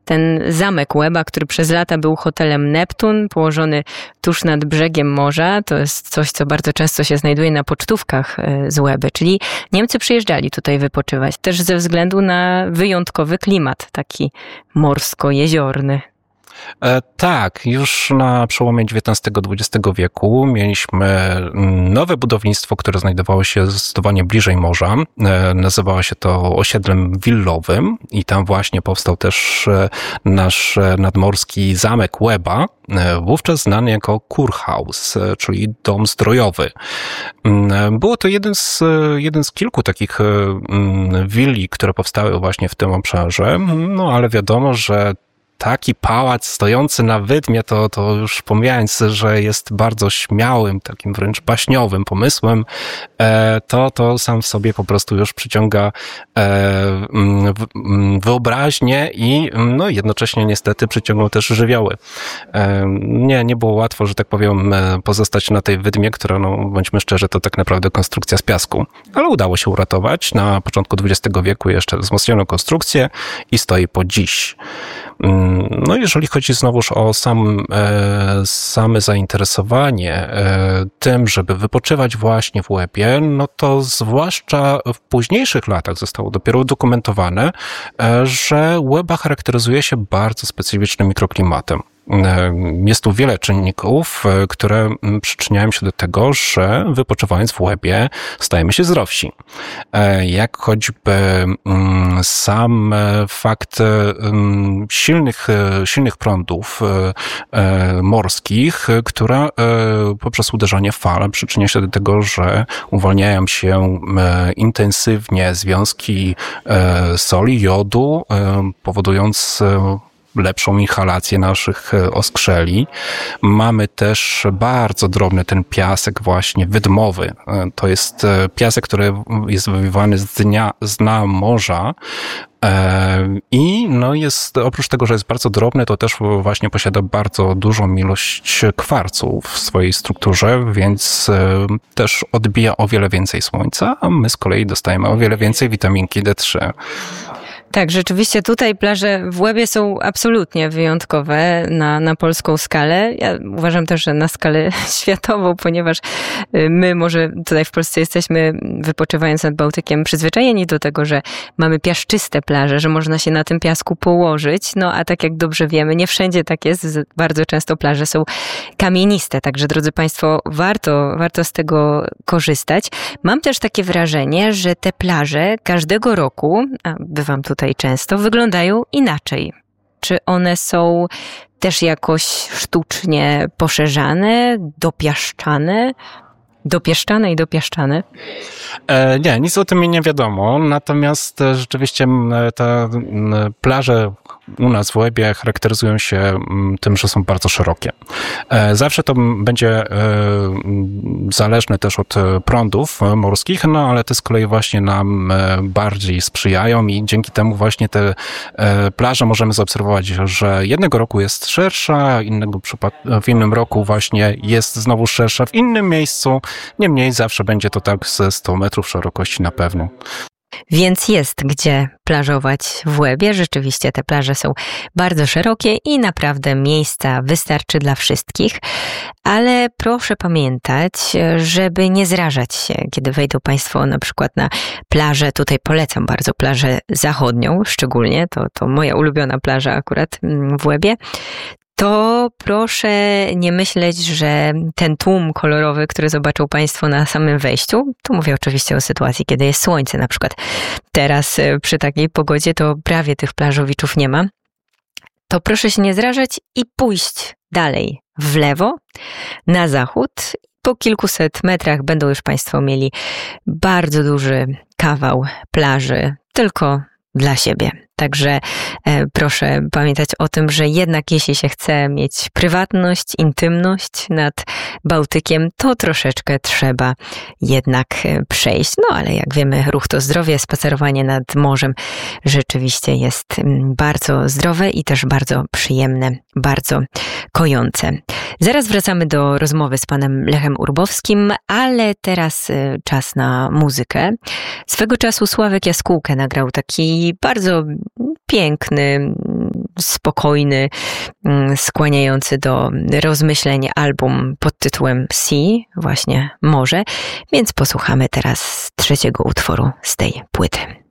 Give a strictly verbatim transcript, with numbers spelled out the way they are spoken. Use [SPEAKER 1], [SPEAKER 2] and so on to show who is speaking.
[SPEAKER 1] ten zamek Łeba, który przez lata był hotelem Neptun, położony tuż nad brzegiem morza. To jest coś, co bardzo często się znajduje na pocztówkach z Łeby, czyli Niemcy przyjeżdżali tutaj wypoczywać, też ze względu na wyjątkowy klimat, taki morsko-jeziorny.
[SPEAKER 2] E, tak, już na przełomie dziewiętnastego dwudziestego wieku mieliśmy nowe budownictwo, które znajdowało się zdecydowanie bliżej morza. E, nazywało się to osiedlem willowym i tam właśnie powstał też nasz nadmorski zamek Łeba, e, wówczas znany jako Kurhaus, e, czyli dom zdrojowy. E, było to jeden z, jeden z kilku takich e, willi, które powstały właśnie w tym obszarze, no ale wiadomo, że taki pałac stojący na wydmie, to, to już pomijając, że jest bardzo śmiałym, takim wręcz baśniowym pomysłem, to, to sam w sobie po prostu już przyciąga wyobraźnię i no, jednocześnie niestety przyciągał też żywioły. Nie, nie było łatwo, że tak powiem, pozostać na tej wydmie, która, no, bądźmy szczerzy, to tak naprawdę konstrukcja z piasku. Ale udało się uratować. Na początku dwudziestego wieku jeszcze wzmocniono konstrukcję i stoi po dziś. No jeżeli chodzi znowuż o sam, e, same zainteresowanie e, tym, żeby wypoczywać właśnie w Łebie, no to zwłaszcza w późniejszych latach zostało dopiero udokumentowane, e, że Łeba charakteryzuje się bardzo specyficznym mikroklimatem. Jest tu wiele czynników, które przyczyniają się do tego, że wypoczywając w Łebie stajemy się zdrowsi. Jak choćby sam fakt silnych, silnych prądów morskich, która poprzez uderzanie fal przyczynia się do tego, że uwalniają się intensywnie związki soli, jodu, powodując lepszą inhalację naszych oskrzeli. Mamy też bardzo drobny ten piasek właśnie wydmowy. To jest piasek, który jest wywiewany z dnia, z dna morza. I no jest, oprócz tego, że jest bardzo drobny, to też właśnie posiada bardzo dużą ilość kwarcu w swojej strukturze, więc też odbija o wiele więcej słońca, a my z kolei dostajemy o wiele więcej witaminki D trzy.
[SPEAKER 1] Tak, rzeczywiście tutaj plaże w Łebie są absolutnie wyjątkowe na, na polską skalę. Ja uważam też, że na skalę światową, ponieważ my może tutaj w Polsce jesteśmy, wypoczywając nad Bałtykiem, przyzwyczajeni do tego, że mamy piaszczyste plaże, że można się na tym piasku położyć. No a tak jak dobrze wiemy, nie wszędzie tak jest. Bardzo często plaże są kamieniste, także drodzy Państwo, warto, warto z tego korzystać. Mam też takie wrażenie, że te plaże każdego roku, a bywam tutaj tutaj często, wyglądają inaczej. Czy one są też jakoś sztucznie poszerzane, dopiaszczane? Dopieszczane i dopieszczane?
[SPEAKER 2] E, nie, nic o tym mi nie wiadomo, natomiast rzeczywiście te plaże u nas w Łebie charakteryzują się tym, że są bardzo szerokie. E, zawsze to będzie e, zależne też od prądów morskich, no ale te z kolei właśnie nam bardziej sprzyjają i dzięki temu właśnie te e, plaże możemy zaobserwować, że jednego roku jest szersza, innego przypad- w innym roku właśnie jest znowu szersza w innym miejscu. Niemniej zawsze będzie to tak ze sto metrów szerokości na pewno.
[SPEAKER 1] Więc jest gdzie plażować w Łebie. Rzeczywiście te plaże są bardzo szerokie i naprawdę miejsca wystarczy dla wszystkich. Ale proszę pamiętać, żeby nie zrażać się, kiedy wejdą Państwo na przykład na plażę. Tutaj polecam bardzo plażę zachodnią, szczególnie. To, to moja ulubiona plaża akurat w Łebie. To proszę nie myśleć, że ten tłum kolorowy, który zobaczą Państwo na samym wejściu, tu mówię oczywiście o sytuacji, kiedy jest słońce na przykład. Teraz przy takiej pogodzie to prawie tych plażowiczów nie ma. To proszę się nie zrażać i pójść dalej w lewo, na zachód. Po kilkuset metrach będą już Państwo mieli bardzo duży kawał plaży, tylko dla siebie. Także e, proszę pamiętać o tym, że jednak jeśli się chce mieć prywatność, intymność nad Bałtykiem, to troszeczkę trzeba jednak przejść. No ale jak wiemy, ruch to zdrowie, spacerowanie nad morzem rzeczywiście jest bardzo zdrowe i też bardzo przyjemne, bardzo kojące. Zaraz wracamy do rozmowy z panem Lechem Urbowskim, ale teraz czas na muzykę. Swego czasu Sławek Jaskółkę nagrał taki bardzo piękny, spokojny, skłaniający do rozmyśleń album pod tytułem Sea, właśnie morze, więc posłuchamy teraz trzeciego utworu z tej płyty.